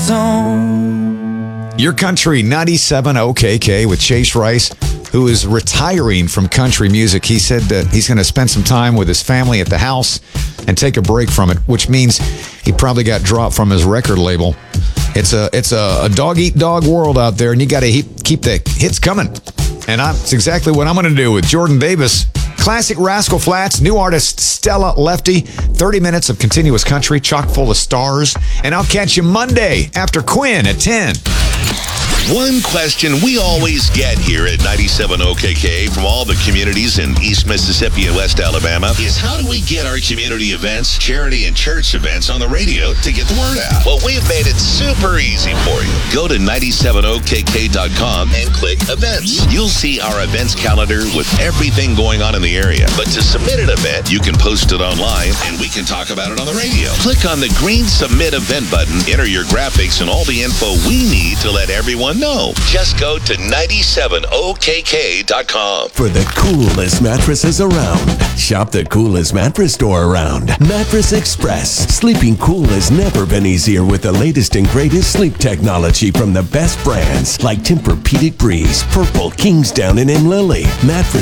zone. Your Country 97 OKK with Chase Rice, who is retiring from country music. He said that he's going to spend some time with his family at the house and take a break from it, which means he probably got dropped from his record label. It's a dog-eat-dog world out there, and you got to keep the hits coming. And it's exactly what I'm going to do with Jordan Davis. Classic Rascal Flatts, new artist Stella Lefty, 30 minutes of continuous country, chock full of stars. And I'll catch you Monday after Quinn at 10. One question we always get here at 97 OKK from all the communities in East Mississippi and West Alabama is how do we get our community events, charity and church events on the radio to get the word out? Well, we've made it super easy for you. Go to 97okk.com and click events. You'll see our events calendar with everything going on in the area. But to submit an event, you can post it online and we can talk about it on the radio. Click on the green submit event button, enter your graphics and all the info we need to let everyone know. Just go to 97okk.com. For the coolest mattresses around, shop the coolest mattress store around. Mattress Express. Sleeping cool has never been easier with the latest and greatest sleep technology from the best brands like Tempur-Pedic Breeze, Purple, Kingsdown, and M. Lily. Mattress